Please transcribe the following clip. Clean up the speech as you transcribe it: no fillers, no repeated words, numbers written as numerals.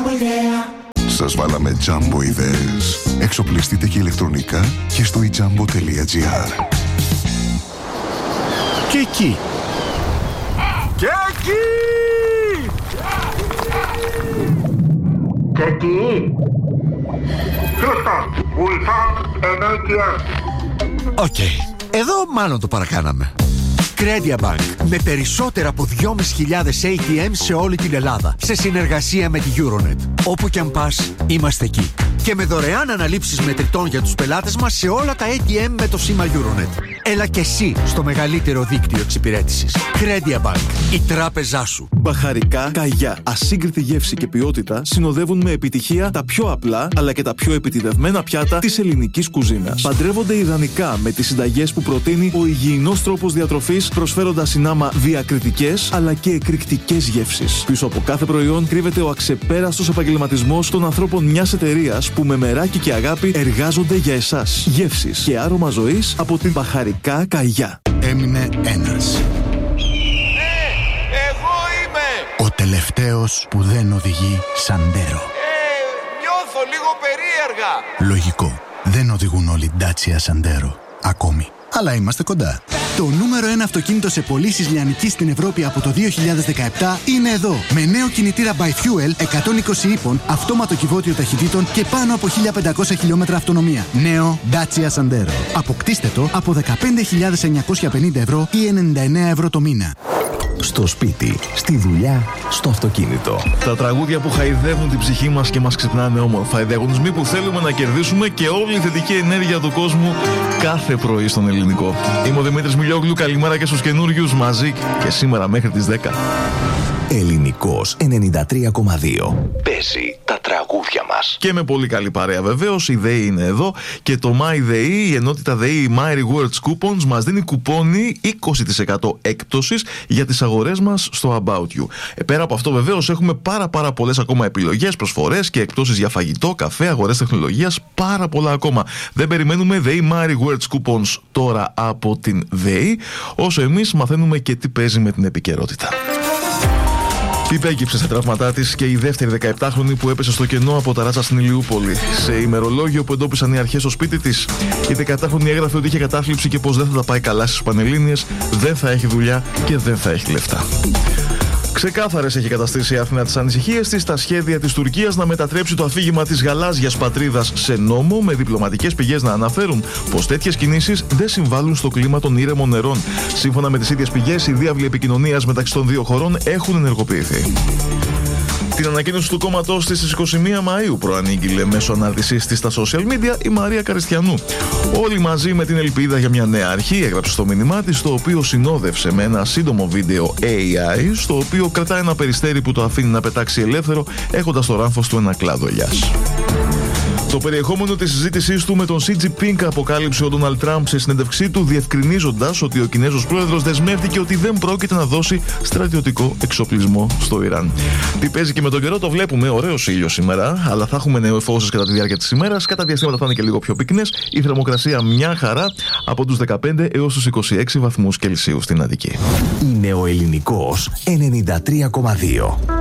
Σας βάλαμε Jumbo ιδέες. Εξοπλιστείτε και ηλεκτρονικά και στο ejumbo.gr. Και εκεί. Και εκεί. Και εκεί. Houston, we found an ATM. Οκ. Εδώ μάλλον το παρακάναμε. Credia Bank, με περισσότερα από 2.500 ATM σε όλη την Ελλάδα, σε συνεργασία με τη Euronet. Όπου κι αν πας, είμαστε εκεί. Και με δωρεάν αναλήψεις μετρητών για τους πελάτες μας σε όλα τα ATM με το σήμα Euronet. Έλα και εσύ στο μεγαλύτερο δίκτυο εξυπηρέτησης. Credia Bank, η τράπεζά σου. Μπαχαρικά Καγιά. Ασύγκριτη γεύση και ποιότητα συνοδεύουν με επιτυχία τα πιο απλά αλλά και τα πιο επιτιδευμένα πιάτα της ελληνικής κουζίνας. Παντρεύονται ιδανικά με τις συνταγές που προτείνει ο υγιεινός τρόπος διατροφής, προσφέροντας συνάμα διακριτικές αλλά και εκρηκτικές γεύσεις. Πίσω από κάθε προϊόν κρύβεται ο αξεπέραστος επαγγελματισμός των ανθρώπων μιας εταιρείας που με μεράκι και αγάπη εργάζονται για εσάς. Γεύσεις και άρωμα ζωής από την Μπαχαρικά Καγιά. Έμεινε ένας. Εγώ είμαι! Ο τελευταίος που δεν οδηγεί Σαντέρο. Νιώθω λίγο περίεργα. Λογικό. Δεν οδηγούν όλοι Dacia Sandero. Ακόμη. Αλλά είμαστε κοντά. Το νούμερο 1 αυτοκίνητο σε πωλήσεις λιανικής στην Ευρώπη από το 2017 είναι εδώ. Με νέο κινητήρα by Fuel 120 ύπων, αυτόματο κυβότιο ταχυτήτων και πάνω από 1500 χιλιόμετρα αυτονομία. Νέο Dacia Sandero. Αποκτήστε το από 15.950 ευρώ ή 99 ευρώ το μήνα. Στο σπίτι, στη δουλειά, στο αυτοκίνητο. Τα τραγούδια που χαϊδεύουν την ψυχή μας και μας ξυπνάνε όμορφα. Οι διαγωνισμοί που θέλουμε να κερδίσουμε και όλη η θετική ενέργεια του κόσμου κάθε πρωί στον Ελληνικό. Είμαι ο Δημήτρης Μιλιόγλου. Καλημέρα και στους καινούριους μαζί και σήμερα μέχρι τις 10. Ελληνικός 93,2. Παίζει τα τραγούδια μας. Και με πολύ καλή παρέα βεβαίως. Η ΔΕΗ είναι εδώ και το MyDEI, η ενότητα ΔΕΗ My Rewards Coupons, μας δίνει κουπόνι 20% έκπτωσης για τις αγορές μας στο About You. Πέρα από αυτό βεβαίως έχουμε πάρα πολλές ακόμα επιλογές, προσφορές και εκπτώσεις για φαγητό, καφέ, αγορές τεχνολογίας, πάρα πολλά ακόμα. Δεν περιμένουμε. ΔΕΗ My Rewards Coupons τώρα από την ΔΕΗ, όσο εμείς μαθαίνουμε και τι παίζει με την επικαιρότητα. Υπέκυψε στα τραύματά της και η δεύτερη 17χρονη που έπεσε στο κενό από τα ράτσα στην Ηλιούπολη. Σε ημερολόγιο που εντόπισαν οι αρχές στο σπίτι της, η 10χρονη έγραφε ότι είχε κατάθλιψη και πως δεν θα τα πάει καλά στις Πανελλήνιες, δεν θα έχει δουλειά και δεν θα έχει λεφτά. Ξεκάθαρες έχει καταστήσει η Αθήνα τις ανησυχίες της στα σχέδια της Τουρκίας να μετατρέψει το αφήγημα της γαλάζιας πατρίδας σε νόμο, με διπλωματικές πηγές να αναφέρουν πως τέτοιες κινήσεις δεν συμβάλλουν στο κλίμα των ήρεμων νερών. Σύμφωνα με τις ίδιες πηγές, οι διάβλοι επικοινωνίας μεταξύ των δύο χωρών έχουν ενεργοποιηθεί. Την ανακοίνωση του κόμματός της στις 21 Μαΐου προανήγγειλε μέσω ανάρτησής της στα social media η Μαρία Καριστιανού. Όλοι μαζί με την ελπίδα για μια νέα αρχή, έγραψε στο μήνυμά της, το οποίο συνόδευσε με ένα σύντομο βίντεο AI, στο οποίο κρατάει ένα περιστέρι που το αφήνει να πετάξει ελεύθερο, έχοντας στο ράμφος του ένα κλάδο ελιάς. Το περιεχόμενο της συζήτησής του με τον Xi Jinping αποκάλυψε ο Ντόναλντ Τραμπ σε συνέντευξή του, διευκρινίζοντας ότι ο Κινέζος πρόεδρος δεσμεύτηκε ότι δεν πρόκειται να δώσει στρατιωτικό εξοπλισμό στο Ιράν. Τι παίζει και με τον καιρό το βλέπουμε, ωραίος ήλιος σήμερα, αλλά θα έχουμε νεοεφώσεις κατά τη διάρκεια της ημέρας. Κατά διαστήματα θα είναι και λίγο πιο πυκνές. Η θερμοκρασία μια χαρά από τους 15 έως τους 26 βαθμούς Κελσίου στην Αττική. Είναι ο Ελληνικός 93,2.